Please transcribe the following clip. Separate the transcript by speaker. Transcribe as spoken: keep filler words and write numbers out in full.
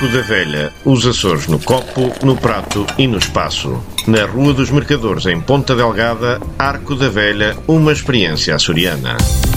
Speaker 1: Arco da Velha, os Açores no copo, no prato e no espaço. Na Rua dos Mercadores, em Ponta Delgada, Arco da Velha, uma experiência açoriana.